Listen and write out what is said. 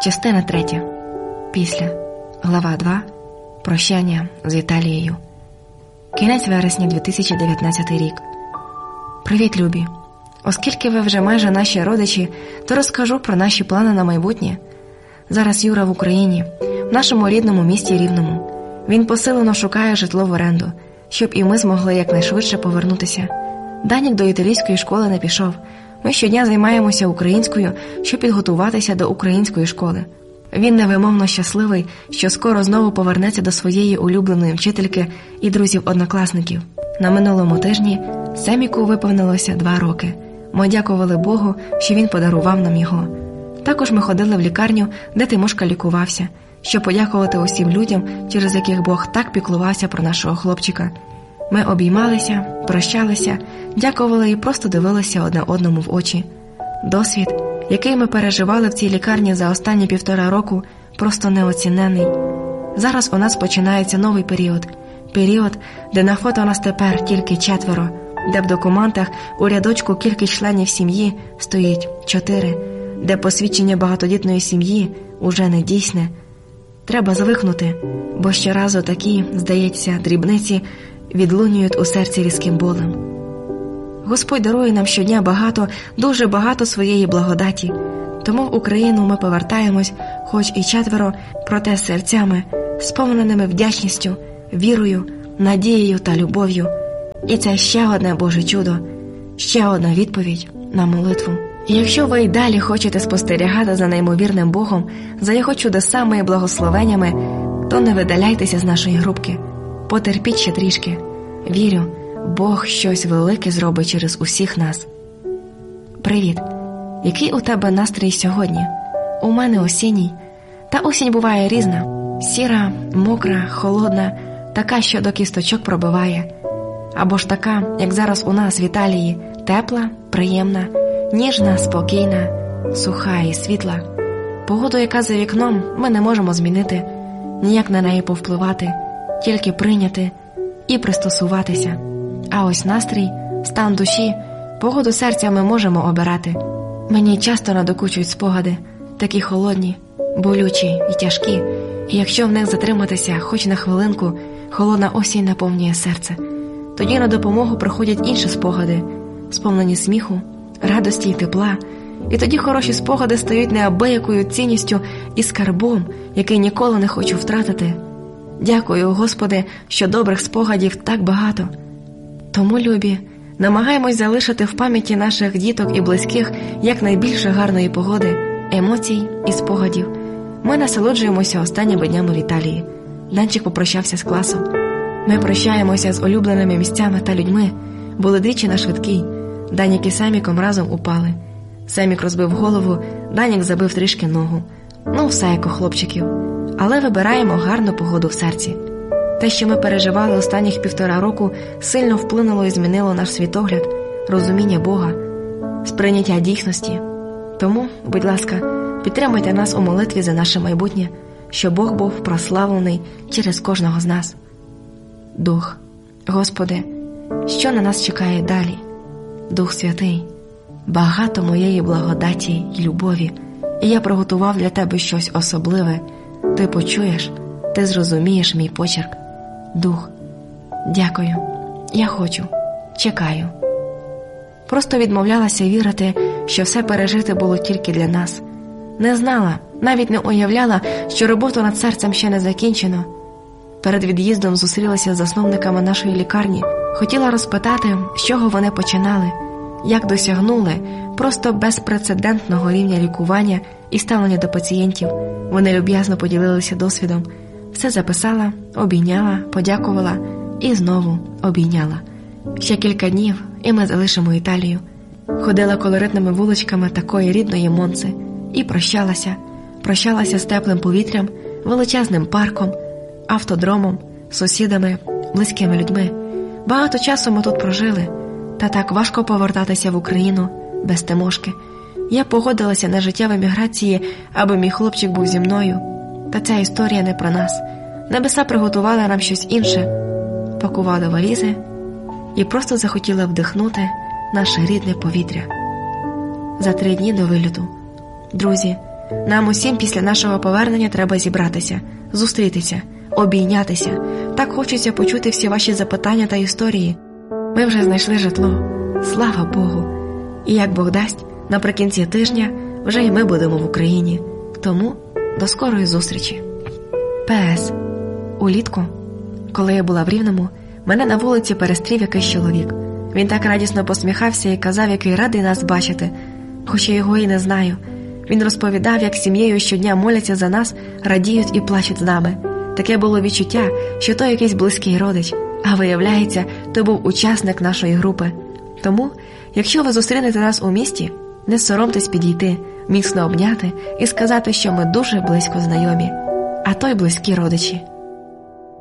Частина 3. Після. Глава 2. Прощання з Італією. Кінець вересня 2019 рік. Привіт, любі! Оскільки ви вже майже наші родичі, то розкажу про наші плани на майбутнє. Зараз Юра в Україні, в нашому рідному місті Рівному. Він посилено шукає житло в оренду, щоб і ми змогли якнайшвидше повернутися. Данік до італійської школи не пішов. Ми щодня займаємося українською, щоб підготуватися до української школи. Він невимовно щасливий, що скоро знову повернеться до своєї улюбленої вчительки і друзів-однокласників. На минулому тижні Семіку виповнилося 2 роки. Ми дякували Богу, що він подарував нам його. Також ми ходили в лікарню, де Тимошка лікувався, щоб подякувати усім людям, через яких Бог так піклувався про нашого хлопчика. Ми обіймалися, прощалися, дякували і просто дивилися одне одному в очі. Досвід, який ми переживали в цій лікарні за останні 1,5 року, просто неоцінений. Зараз у нас починається новий період. Період, де на фото нас тепер тільки 4, де в документах у рядочку кількість членів сім'ї стоїть 4, де посвідчення багатодітної сім'ї уже не дійсне. Треба звикнути, бо щоразу такі, здається, дрібниці відлунюють у серці різким болем. Господь дарує нам щодня багато, дуже багато своєї благодаті. Тому в Україну ми повертаємось, хоч і 4, проте серцями, сповненими вдячністю, вірою, надією та любов'ю. І це ще одне Боже чудо, ще одна відповідь на молитву. І якщо ви й далі хочете спостерігати за неймовірним Богом, за Його чудесами і благословеннями, то не видаляйтеся з нашої групки. Потерпіть ще трішки. Вірю, Бог щось велике зробить через усіх нас. Привіт! Який у тебе настрій сьогодні? У мене осінній. Та осінь буває різна. Сіра, мокра, холодна, така, що до кісточок пробиває. Або ж така, як зараз у нас в Італії, тепла, приємна, ніжна, спокійна, суха і світла. Погоду, яка за вікном, ми не можемо змінити, ніяк на неї повпливати, тільки прийняти і пристосуватися. А ось настрій, стан душі, погоду серця ми можемо обирати. Мені часто надокучують спогади, такі холодні, болючі і тяжкі, і якщо в них затриматися хоч на хвилинку, холодна осінь наповнює серце. Тоді на допомогу приходять інші спогади, сповнені сміху, радості і тепла. І тоді хороші спогади стають неабиякою цінністю і скарбом, який ніколи не хочу втратити. Дякую, Господи, що добрих спогадів так багато. Тому, любі, намагаємось залишити в пам'яті наших діток і близьких якнайбільше гарної погоди, емоцій і спогадів. Ми насолоджуємося останніми днями в Італії. Данчик попрощався з класом. Ми прощаємося з улюбленими місцями та людьми. Були двічі на швидкій. Данік і Семіком разом упали. Семік розбив голову, Данік забив трішки ногу. Ну, все як у хлопчиків. Але вибираємо гарну погоду в серці. Те, що ми переживали останніх 1,5 року, сильно вплинуло і змінило наш світогляд, розуміння Бога, сприйняття дійсності. Тому, будь ласка, підтримуйте нас у молитві за наше майбутнє, щоб Бог був прославлений через кожного з нас. Дух, Господи, що на нас чекає далі? Дух Святий, багато моєї благодаті й любові, і я приготував для Тебе щось особливе. Ти почуєш, ти зрозумієш мій почерк. Дух, дякую, я хочу, чекаю. Просто відмовлялася вірити, що все пережити було тільки для нас. Не знала, навіть не уявляла, що роботу над серцем ще не закінчено. Перед від'їздом зустрілася з засновниками нашої лікарні. Хотіла розпитати, з чого вони починали, як досягнули просто безпрецедентного рівня лікування і ставлення до пацієнтів. Вони люб'язно поділилися досвідом. Все записала, обійняла, подякувала і знову обійняла. Ще кілька днів, і ми залишимо Італію. Ходила колоритними вуличками такої рідної Монци і прощалася з теплим повітрям, величезним парком, автодромом, сусідами, близькими людьми. Багато часу ми тут прожили, та так важко повертатися в Україну без Тимошки. Я погодилася на життя в еміграції, аби мій хлопчик був зі мною. Та ця історія не про нас. Небеса приготували нам щось інше. Пакували валізи і просто захотіла вдихнути наше рідне повітря. За 3 дні до виліту. Друзі, Нам усім після нашого повернення треба зібратися, зустрітися, обійнятися. Так хочеться почути всі ваші запитання та історії. Ми вже знайшли житло. Слава Богу! І як Бог дасть, наприкінці тижня вже і ми будемо в Україні. Тому до скорої зустрічі. П.С. Улітку, коли я була в Рівному, мене на вулиці перестрів якийсь чоловік. Він так радісно посміхався і казав, який радий нас бачити, хоч я його і не знаю. Він розповідав, як сім'єю щодня моляться за нас, радіють і плачуть з нами. Таке було відчуття, що то якийсь близький родич, а виявляється, то був учасник нашої групи. Тому, якщо ви зустрінете нас у місті, не соромтесь підійти, міцно обняти і сказати, що ми дуже близько знайомі, а то й близькі родичі.